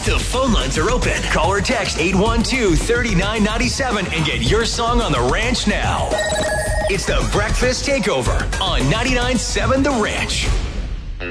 The phone lines are open. Call or text 812-3997 and get your song on the ranch now. It's the Breakfast Takeover on 99.7 The Ranch.